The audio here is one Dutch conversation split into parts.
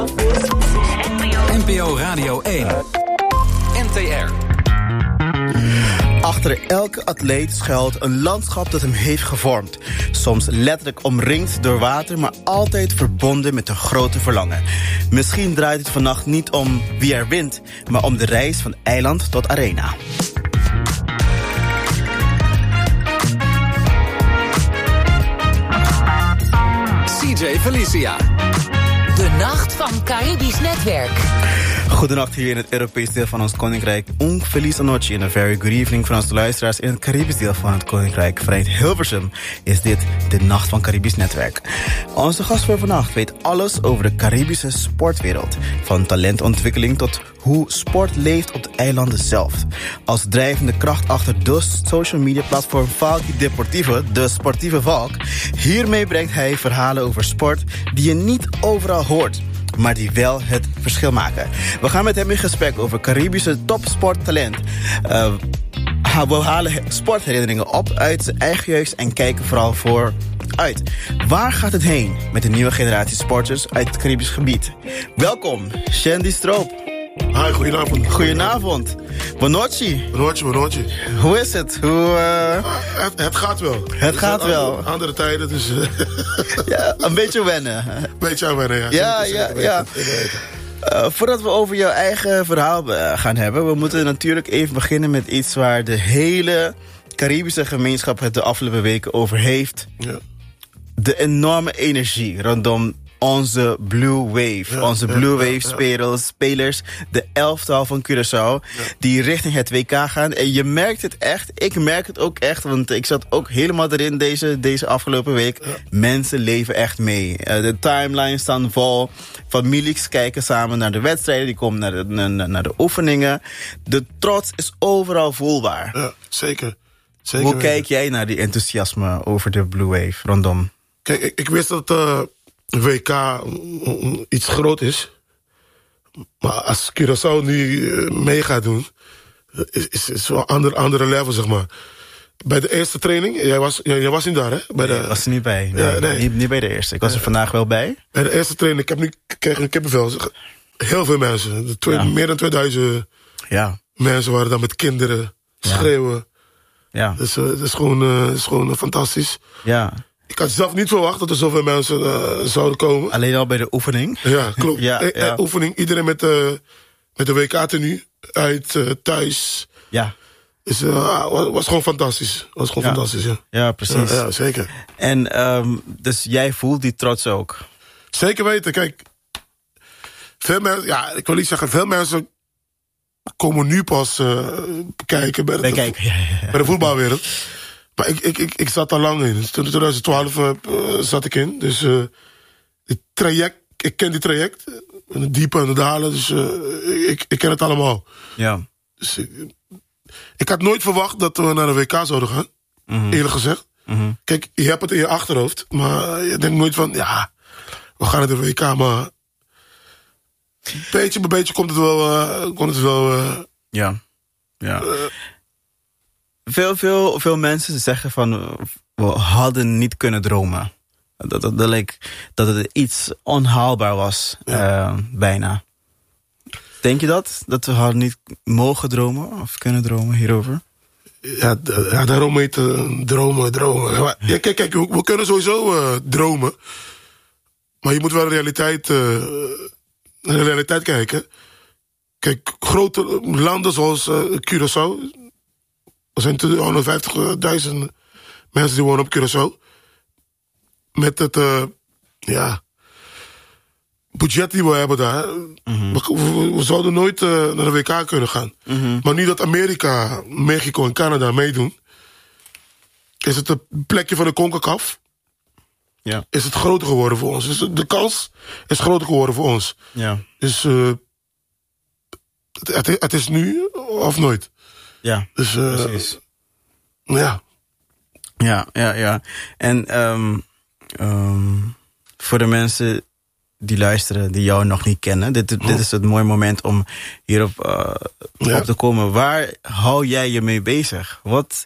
NPO Radio 1. NTR. Achter elke atleet schuilt een landschap dat hem heeft gevormd. Soms letterlijk omringd door water, maar altijd verbonden met een grote verlangen. Misschien draait het vannacht niet om wie er wint, maar om de reis van eiland tot arena. CJ Felicia. De Nacht van Caribisch Netwerk. Goedenacht hier in het Europese deel van ons koninkrijk. Un feliz noche en een very good evening van onze luisteraars in het Caribisch deel van het koninkrijk. Vanuit Hilversum is dit de Nacht van Caribisch Netwerk. Onze gast voor vannacht weet alles over de Caribische sportwereld. Van talentontwikkeling tot hoe sport leeft op de eilanden zelf. Als drijvende kracht achter de social media platform Valky Deportivo, de sportieve valk. Hiermee brengt hij verhalen over sport die je niet overal hoort, maar die wel het verschil maken. We gaan met hem in gesprek over Caribische topsporttalent. We halen sportherinneringen op uit zijn eigen jeugd en kijken vooral vooruit. Waar gaat het heen met de nieuwe generatie sporters uit het Caribisch gebied? Welkom, Shandy Stroop. Hi, goedenavond. Goedenavond. Buonanotte. Buonanotte. Hoe is het? Het gaat wel. Het gaat wel. Andere tijden, dus... Ja, een beetje wennen. Een beetje aan wennen, ja. Ja. Voordat we over jouw eigen verhaal gaan hebben, we moeten natuurlijk even beginnen met iets waar de hele Caribische gemeenschap het de afgelopen weken over heeft. Ja. De enorme energie rondom onze Blue Wave. Onze Blue Wave spelers, de elftal van Curaçao, die richting het WK gaan. En je merkt het echt, ik merk het ook echt, want ik zat ook helemaal erin deze afgelopen week. Ja. Mensen leven echt mee. De timelines staan vol. Families kijken samen naar de wedstrijden, die komen naar de oefeningen. De trots is overal voelbaar. Ja, zeker. Hoe kijk jij naar die enthousiasme over de Blue Wave rondom? Kijk, ik wist dat WK iets groot is. Maar als Curaçao nu mee gaat doen, is het wel een andere level, zeg maar. Bij de eerste training, jij was niet daar, hè? Ik was er niet bij. Nee. Niet bij de eerste. Ik was er vandaag wel bij. Bij de eerste training, ik kreeg een kippenvel. Heel veel mensen. Meer dan 2000 mensen waren daar met kinderen, schreeuwen. Ja. Dus het is gewoon fantastisch. Ja. Ik had zelf niet verwacht dat er zoveel mensen zouden komen. Alleen al bij de oefening? Ja, klopt. Oefening, iedereen met de WK-tenue uit, thuis. Ja. Dus was gewoon fantastisch. Fantastisch, ja. Ja, precies. Ja, zeker. En dus jij voelt die trots ook? Zeker weten. Kijk, veel mensen, ik wil niet zeggen, veel mensen komen nu pas kijken bij de voetbalwereld. Maar ik zat al lang in. Dus toen 2012 zat ik in. Dus het traject, ik ken die traject. De diepe en de dalen. Dus ik ken het allemaal. Ja. Dus, ik had nooit verwacht dat we naar de WK zouden gaan. Mm-hmm. Eerlijk gezegd. Mm-hmm. Kijk, je hebt het in je achterhoofd. Maar je denkt nooit van, we gaan naar de WK. Maar beetje bij beetje komt het wel. Ja. Veel mensen zeggen van, we hadden niet kunnen dromen. Dat het iets onhaalbaar was, bijna. Denk je dat? Dat we hadden niet mogen dromen of kunnen dromen hierover? Ja, daarom heet dromen. Ja, kijk, we kunnen sowieso dromen. Maar je moet wel naar de realiteit kijken. Kijk, grote landen zoals Curaçao. Er zijn 250.000 mensen die wonen op Curaçao. Met het budget die we hebben daar. Mm-hmm. We zouden nooit naar de WK kunnen gaan. Mm-hmm. Maar nu dat Amerika, Mexico en Canada meedoen, is het een plekje van de CONCACAF. Ja. Is het groter geworden voor ons. Dus de kans is groter geworden voor ons. Ja. Dus het is nu of nooit. Ja, dus, precies. Ja. En voor de mensen die luisteren, die jou nog niet kennen, dit is het mooie moment om hierop op te komen. Waar hou jij je mee bezig? Wat?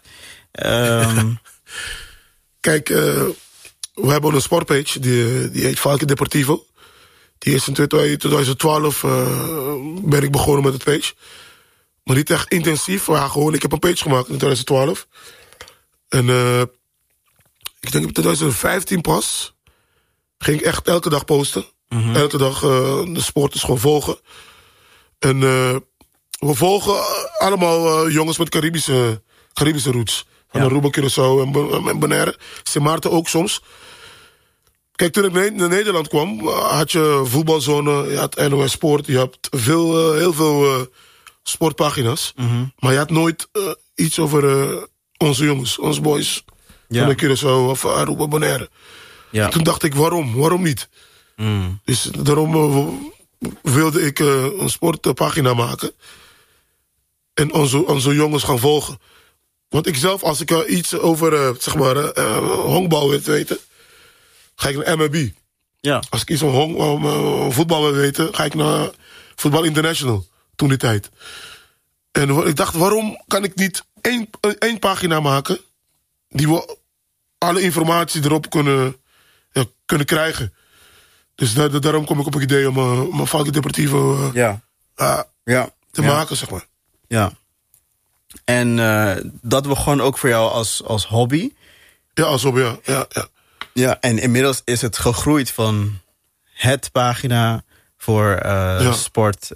Kijk, we hebben een sportpage, die heet Valky Deportivo. Die is in 2012 ben ik begonnen met het page. Maar niet echt intensief. Maar gewoon, ik heb een page gemaakt in 2012. En ik denk in 2015 pas ging ik echt elke dag posten. Elke dag de sporters gewoon volgen. En we volgen allemaal jongens met Caribische roots. Van Aruba, Curaçao en Bonaire. Sint Maarten ook soms. Kijk, toen ik naar Nederland kwam, had je voetbalzone, je had NOS Sport, je hebt heel veel sportpagina's. Maar je had nooit iets over onze jongens, onze boys van de Curaçao of Aruba, Bonaire. Ja. Toen dacht ik, waarom niet? Dus daarom wilde ik een sportpagina maken. En onze jongens gaan volgen. Want ik zelf, als ik iets over honkbal wil weten, ga ik naar MLB. Ja. Als ik iets over voetbal wil weten, ga ik naar Voetbal International. Toen die tijd. En ik dacht, waarom kan ik niet één pagina maken die we alle informatie erop kunnen krijgen. Dus daarom kom ik op een idee om mijn Falke Deportivo te maken, zeg maar. Ja. En dat begon ook voor jou als hobby? Ja, als hobby, ja. Ja, en inmiddels is het gegroeid van het pagina voor sport.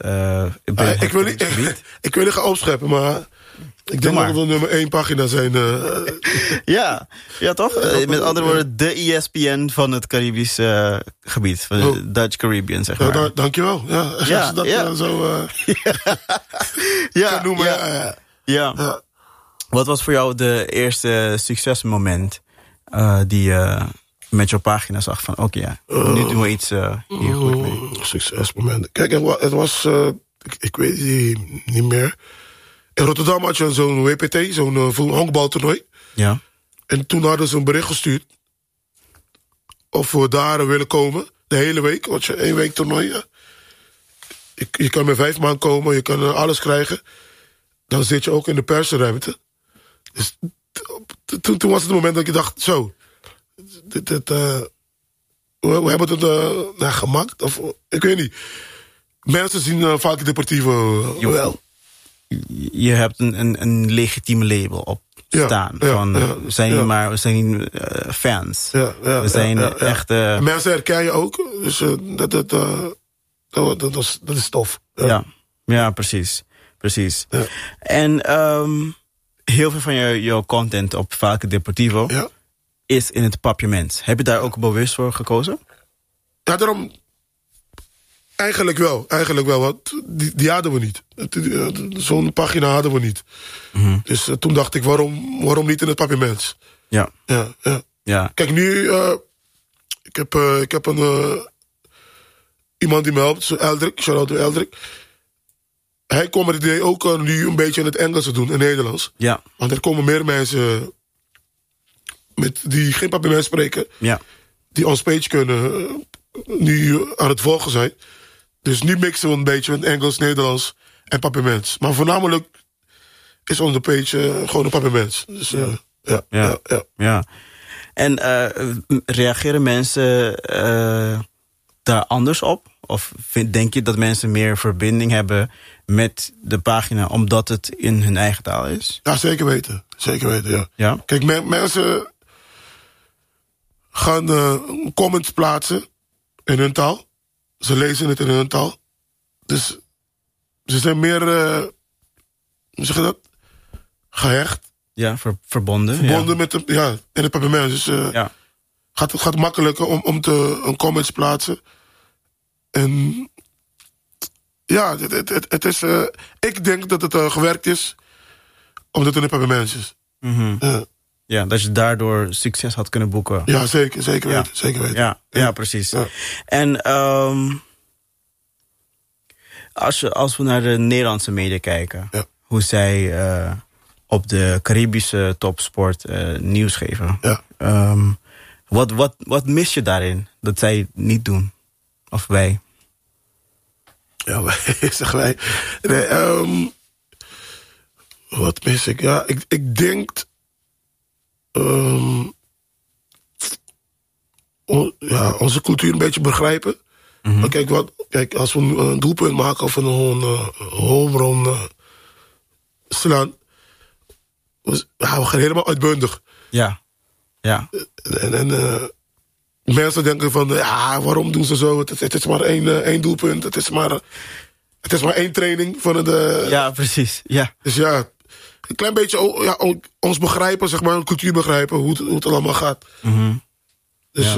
Ik wil niet gaan opscheppen, maar ik denk dat we nummer 1 pagina zijn. Ja, toch? Met andere woorden, de ESPN van het Caribische gebied. Van de Dutch Caribbean, zeg maar. Ja, dankjewel. Ja, als je dat zo kan noemen. Ja. Wat was voor jou de eerste succesmoment die je met jouw pagina zag van nu doen we iets hier goed mee? Succesmoment. Kijk, het was, ik weet het niet meer. In Rotterdam had je zo'n WPT, zo'n honkbaltoernooi. Ja. En toen hadden ze een bericht gestuurd of we daar willen komen. De hele week, want je 1 week toernooi. Je kan met 5 man komen, je kan alles krijgen. Dan zit je ook in de persruimte. Dus toen was het het moment dat ik dacht, zo, we hebben het gemaakt. Of, ik weet niet. Mensen zien Falke Deportivo wel. Je hebt een legitieme label op staan. We zijn fans. We zijn echte... Mensen herkennen je ook. Dus dat is tof. Ja, precies. Ja. En heel veel van jouw content op Falke Deportivo is in het papiermens. Heb je daar ook bewust voor gekozen? Ja, daarom... Eigenlijk wel, want die hadden we niet. Zo'n pagina hadden we niet. Dus toen dacht ik, waarom niet in het papiermens? Ja. Kijk, nu... Ik heb iemand die me helpt, Eldrik, shout-out Eldrik. Hij komt met het idee ook nu een beetje in het Engels te doen, in het Nederlands. Ja. Want er komen meer mensen die geen papiermens spreken... die ons page kunnen nu aan het volgen zijn. Dus nu mixen we een beetje met Engels, Nederlands en papiermens. Maar voornamelijk is onze page gewoon een papiermens. Dus ja. En reageren mensen daar anders op? Of denk je dat mensen meer verbinding hebben met de pagina omdat het in hun eigen taal is? Ja, zeker weten, ja. Kijk, mensen gaan comments plaatsen in hun taal. Ze lezen het in hun taal. Dus ze zijn meer, hoe zeg je dat? Gehecht. Ja, verbonden. Verbonden met in het papiermens. Dus gaat makkelijker om een comments te plaatsen. En ja, het is... ik denk dat het gewerkt is omdat het in het papiermens is. Ja, dat je daardoor succes had kunnen boeken. Ja, zeker weten. Ja, precies. Ja. En als we naar de Nederlandse media kijken... hoe zij op de Caribische topsport nieuws geven... Wat mis je daarin dat zij niet doen? Of wij? Ja, zeg wij. Nee, wat mis ik? Ja, ik denk... onze cultuur een beetje begrijpen. Maar kijk, als we een doelpunt maken of een home run slaan, we gaan helemaal uitbundig. Ja. En mensen denken van, waarom doen ze zo? Het is maar één doelpunt. Het is maar 1 training van de... Ja, precies. Ja. Dus ja, een klein beetje ons begrijpen, zeg maar, een cultuur begrijpen, hoe het allemaal gaat. Dus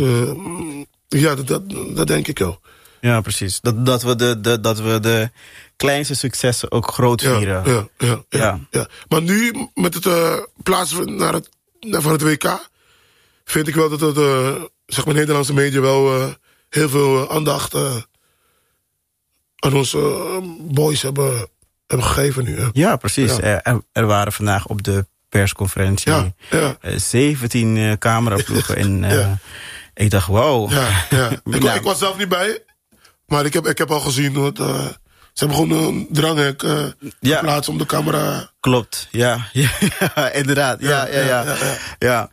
dat denk ik wel. Ja, precies. Dat we de kleinste successen ook groot vieren. Ja. Maar nu, met het plaatsen van het WK, vind ik wel dat zeg maar, Nederlandse media wel heel veel aandacht aan onze boys hebben gegeven nu. Ja, precies. Ja. Er waren vandaag op de persconferentie 17 cameraploegen. Ik dacht, wow. Ik was zelf niet bij, maar ik heb al gezien dat ze hebben gewoon een dranghek geplaatst om de camera. Klopt, ja, inderdaad. Ja.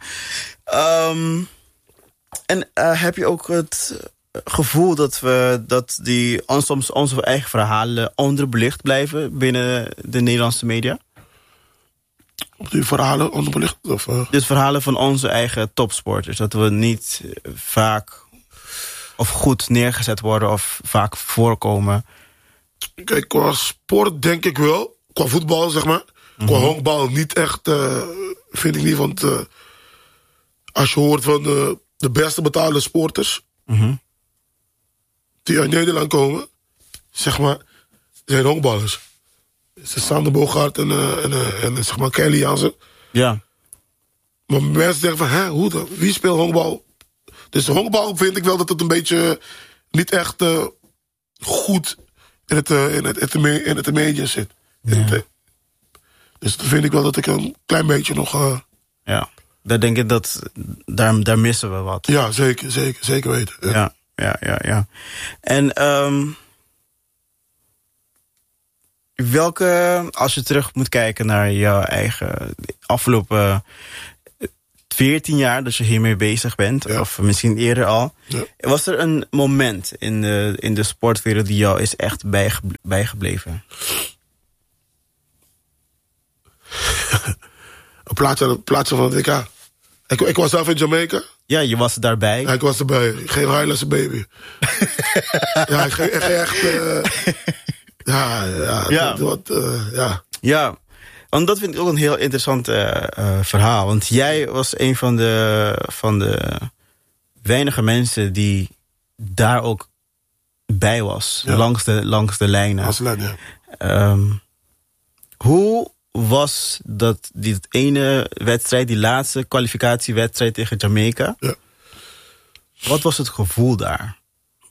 En heb je ook het gevoel dat soms onze eigen verhalen onderbelicht blijven binnen de Nederlandse media? Die verhalen onderbelicht? Dus verhalen van onze eigen topsporters. Dat we niet vaak of goed neergezet worden of vaak voorkomen. Kijk, qua sport denk ik wel. Qua voetbal, zeg maar. Qua honkbal niet echt, vind ik niet. Want als je hoort van de beste betaalde sporters die uit Nederland komen, zeg maar, zijn honkballers. Ze Sander Bogaert en zeg maar Kelly Jansen. Ja. Maar mensen denken van, hoe dan? Wie speelt honkbal? Dus honkbal vind ik wel dat het een beetje niet echt goed in het media zit. Ja. Dus dan vind ik wel dat ik een klein beetje nog... Ja, daar denk ik dat... Daar missen we wat. Ja, zeker weten. Ja. En welke... Als je terug moet kijken naar jouw eigen afgelopen 14 jaar dat je hiermee bezig bent, of misschien eerder al. Ja. Was er een moment in de sportwereld die jou is echt bijgebleven? Een plaatsje van het WK. Ik was zelf in Jamaica. Ja, je was daarbij. Ja, ik was erbij. Ik ging huilen als een baby. Ja, ik ging echt... Ja, want dat vind ik ook een heel interessant verhaal. Want jij was een van de weinige mensen die daar ook bij was. Ja. Langs de lijnen. Langs de lijn, ja. Hoe was dat die ene wedstrijd, die laatste kwalificatiewedstrijd tegen Jamaica? Ja. Wat was het gevoel daar?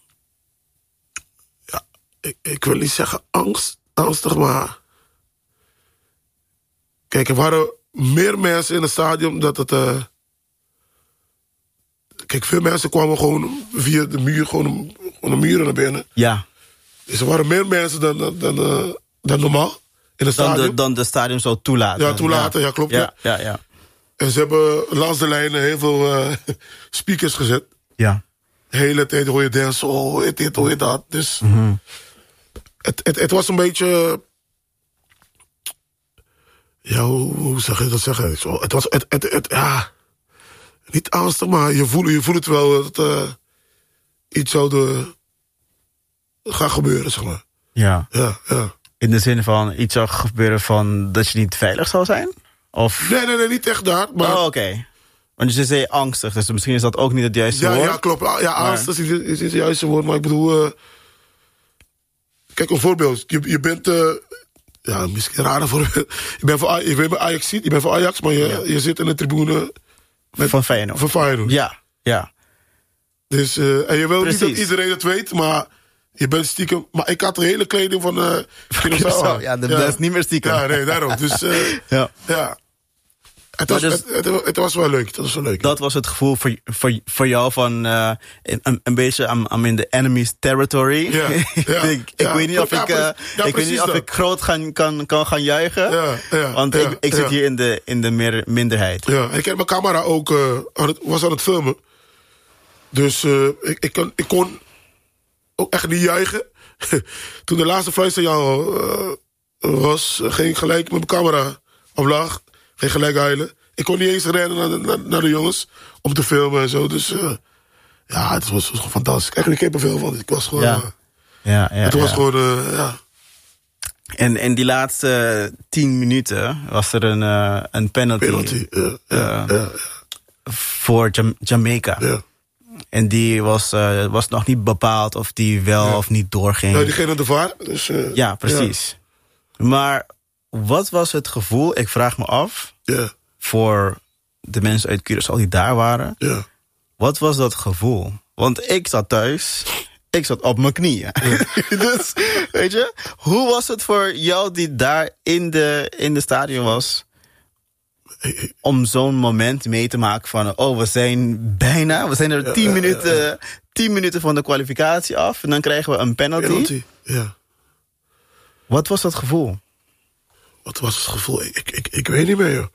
Ja, ik wil niet zeggen angstig, maar... Kijk, er waren meer mensen in het stadion dat het... Kijk, veel mensen kwamen gewoon via de muur, gewoon de muren naar binnen. Ja. Dus er waren meer mensen dan normaal in het stadion. Dan de stadion zou toelaten. Ja, toelaten, ja klopt. Ja. En ze hebben langs de lijnen heel veel speakers gezet. Ja. De hele tijd hoor je dance, hoor je dit, hoor je dat. Dus het was een beetje... Ja, hoe zeg je dat zeggen? Het was ja, niet angstig, maar je voelt het wel dat iets zou gaan gebeuren, zeg maar. Ja. Ja. In de zin van iets zou gebeuren van dat je niet veilig zou zijn? Of... Nee, niet echt daar. Maar... Oh, oké. Want je zei angstig, dus misschien is dat ook niet het juiste woord. Ja, klopt. Ja, angstig is niet het juiste woord, maar ik bedoel... kijk, een voorbeeld. Je bent... ja, misschien een rare voorbeeld. Je bent bij Ajax, je bent voor Ajax, maar je zit in de tribune... Van Feyenoord. Van Feyenoord. Ja. Dus, en je wil niet dat iedereen het weet, maar je bent stiekem... Maar ik had de hele kleding van... Ja, dat is niet meer stiekem. Ja, nee, daarom. Dus ja. Het was wel leuk. Dat was het gevoel voor jou van een beetje I'm in the enemy's territory. Ja. ik weet niet of ik groot kan gaan juichen. Ja. Want ik zit hier in de minderheid. Ja, ik heb mijn camera ook was aan het filmen. Dus ik kon ook echt niet juichen. Toen de laatste fluitsignaal was, ging ik gelijk met mijn camera omlaag. Ging gelijk huilen. Ik kon niet eens rennen naar de jongens om te filmen en zo. Dus ja, het was gewoon fantastisch. Eigenlijk heb ik er veel van. Ik was gewoon... het was gewoon, ja... En in die laatste 10 minuten was er een penalty, voor Jamaica. Ja. En die was nog niet bepaald of die wel of niet doorging. Ja, die ging naar de VAR. Dus, ja, precies. Ja. Maar wat was het gevoel, ik vraag me af... voor de mensen uit Curaçao die daar waren... wat was dat gevoel? Want ik zat thuis... Ik zat op mijn knieën. Dus, weet je, hoe was het voor jou die daar in de stadion was... om zo'n moment mee te maken van... we zijn er 10 minuten van de kwalificatie af... en dan krijgen we een penalty. Wat was dat gevoel? Wat was het gevoel? Ik weet niet meer, joh.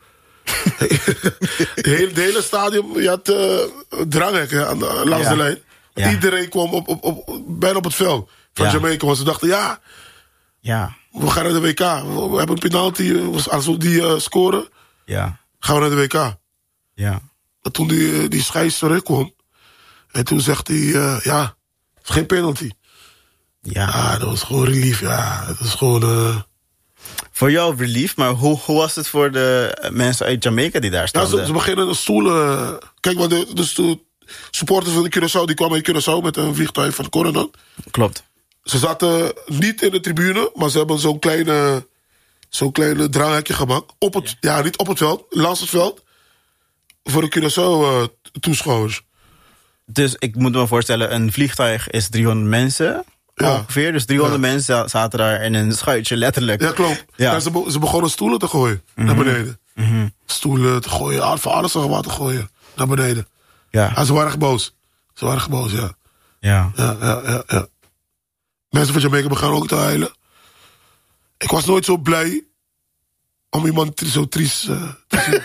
de hele stadion, je had dranghekken langs de lijn. Ja. Iedereen kwam bijna op het veld van Jamaica. Want ze dachten, we gaan naar de WK. We hebben een penalty. Als we die scoren, gaan we naar de WK. Ja. En toen die scheids terugkwam. En toen zegt hij, het is geen penalty. Ja, dat was gewoon relief. Ja, dat is gewoon... Voor jou relief, maar hoe was het voor de mensen uit Jamaica die daar stonden? Ja, ze beginnen de stoelen... Kijk, want de supporters van de Curaçao, die kwamen in Curaçao met een vliegtuig van Coronel. Klopt. Ze zaten niet in de tribune, maar ze hebben zo'n kleine draaghekje gemaakt. Niet op het veld, langs het veld. Voor de Curaçao toeschouwers. Dus ik moet me voorstellen, een vliegtuig is 300 mensen ongeveer. Dus 300 mensen zaten daar in een schuitje, letterlijk. Ja, klopt. Ja. En ze begonnen stoelen te gooien naar beneden. Stoelen te gooien, van alles wat te gooien naar beneden. Ja. En ze waren echt boos. Ja. Mensen van Jamaica begonnen ook te huilen. Ik was nooit zo blij om iemand zo triest te zien.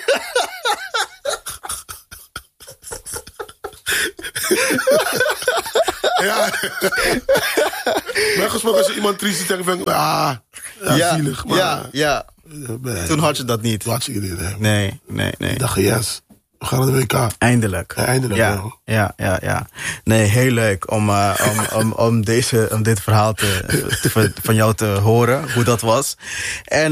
Maar gesproken, als je iemand triest ziet, denk ik van... zielig. Maar, toen had je dat niet. Had je niet, nee. Ik dacht, yes. We gaan naar de WK. Eindelijk. Ja. Nee, heel leuk om dit verhaal van jou te horen, hoe dat was. En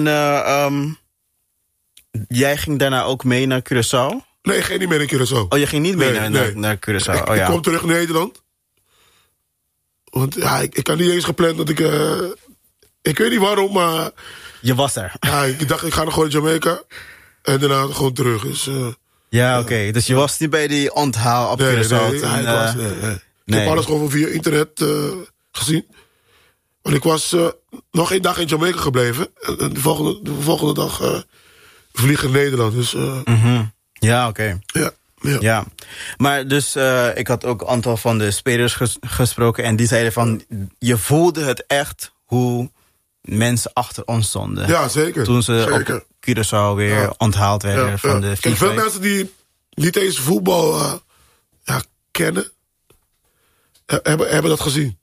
jij ging daarna ook mee naar Curaçao? Nee, ik ging niet mee naar Curaçao. Oh, je ging niet mee naar Curaçao? Ik kwam terug naar Nederland. Want ik had niet eens gepland dat ik... ik weet niet waarom, maar... Je was er. Ja, ik dacht, ik ga nog gewoon naar Jamaica. En daarna gewoon terug. Dus... oké. Dus je was niet bij die onthaal op Curaçao? Nee. Ik heb alles gewoon via internet gezien. Want ik was nog 1 dag in Jamaica gebleven. En de volgende dag vliegen naar Nederland. Dus, Ja, oké. Ja. Maar dus, ik had ook een aantal van de spelers gesproken. En die zeiden van, je voelde het echt hoe mensen achter ons stonden. Ja, zeker. Toen ze op Curaçao weer onthaald werden van de vliegtuig. Veel mensen die niet eens voetbal kennen, hebben dat gezien.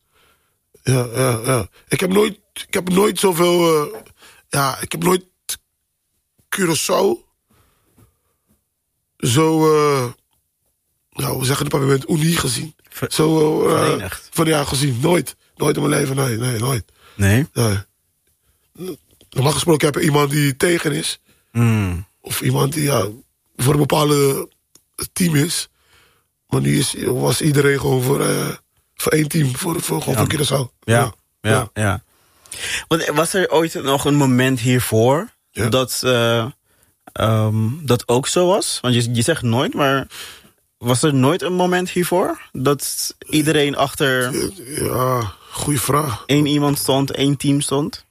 Ja. Ik heb nooit zoveel... ik heb nooit Curaçao zo... we zeggen op een moment unie gezien. Verenigd. Gezien. Nooit in mijn leven. Nee, nooit. Nee? Normaal gesproken heb je iemand die tegen is. Of iemand die voor een bepaalde team is. Maar nu was iedereen gewoon voor één team. Voor Curaçao. Ja. Want was er ooit nog een moment hiervoor dat ook zo was? Want je zegt nooit, maar was er nooit een moment hiervoor? Dat iedereen achter... Ja, goede vraag. 1 iemand stond, 1 team stond?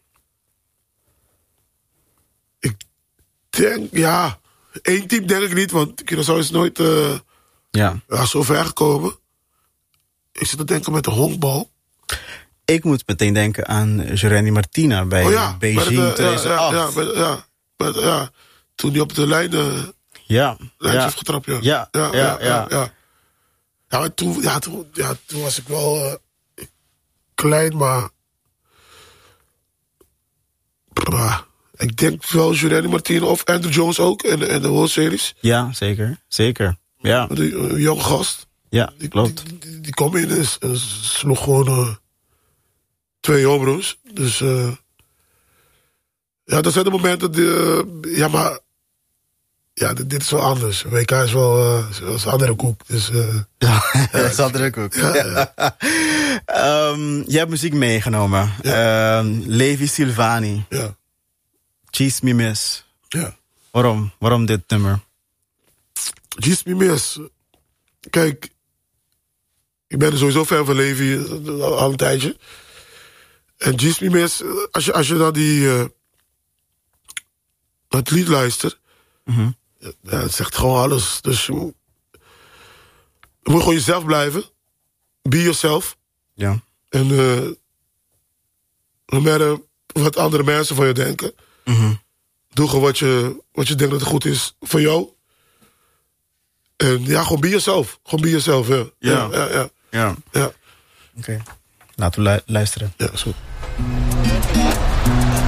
Ik denk, 1 team denk ik niet, want Curaçao is nooit zo ver gekomen. Ik zit te denken met de honkbal. Ik moet meteen denken aan Jeremy Martina bij Beijing 2008. Toen hij op de lijn heeft getrapt. Ja, maar toen was ik wel... klein, maar... Ik denk wel Juliani Martino of Andrew Jones ook in de World Series. Ja, zeker. Ja. Een jonge gast. Ja, klopt. Die kwam in en sloeg gewoon 2 homeruns. Dus dat zijn de momenten... maar dit is wel anders. WK is wel een andere koek. Dus, dat is een andere koek. Ja. Je hebt muziek meegenomen. Ja. Levi Silvani. Ja. Cheese Me Miss. Ja. Waarom dit nummer? Cheese Me Miss. Kijk, ik ben sowieso fan van Levi al een tijdje. En Cheese Me Miss, als je naar het lied luistert... Mm-hmm. Ja, het zegt gewoon alles. Dus je moet gewoon jezelf blijven. Be yourself. Ja. En no matter wat andere mensen van je denken... Mm-hmm. Doe gewoon wat je denkt dat het goed is voor jou. En ja, gewoon be yourself. Gewoon be yourself, ja. Ja. Oké. Laten we luisteren. Ja, is goed.